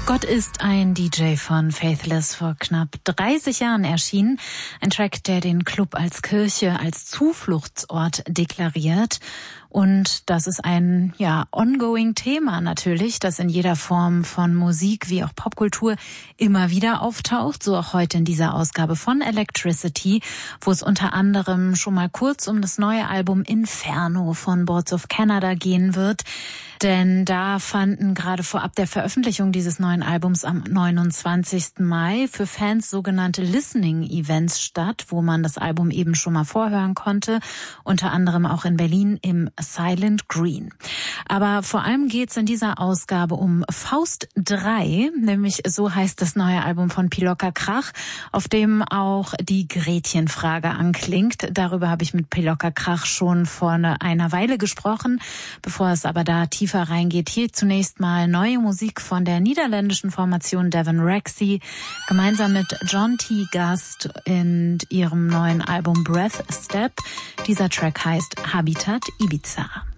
Gott ist ein DJ von Faithless vor knapp 30 Jahren erschienen. Ein Track, der den Club als Kirche, als Zufluchtsort deklariert. Und das ist ein, ongoing Thema natürlich, das in jeder Form von Musik wie auch Popkultur immer wieder auftaucht. So auch heute in dieser Ausgabe von Electricity, wo es unter anderem schon mal kurz um das neue Album Inferno von Boards of Canada gehen wird. Denn da fanden gerade vorab der Veröffentlichung dieses neuen Albums am 29. Mai für Fans sogenannte Listening-Events statt, wo man das Album eben schon mal vorhören konnte, unter anderem auch in Berlin im Silent Green. Aber vor allem geht's in dieser Ausgabe um Faust 3, nämlich so heißt das neue Album von Pilocka Krach, auf dem auch die Gretchenfrage anklingt. Darüber habe ich mit Pilocka Krach schon vor einer Weile gesprochen. Bevor es aber da tiefer reingeht, hier zunächst mal neue Musik von der niederländischen Formation Devon Rexy, gemeinsam mit John T. Gast in ihrem neuen Album Breath Step. Dieser Track heißt Habitat Ibiza.